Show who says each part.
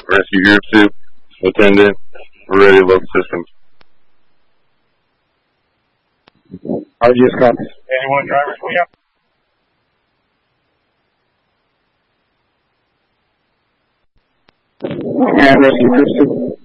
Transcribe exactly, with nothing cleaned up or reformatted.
Speaker 1: Rescue Group two, attendant, we're ready to load the system.
Speaker 2: R G S copies.
Speaker 3: Anyone drivers, we have.
Speaker 2: And Rescue Group two.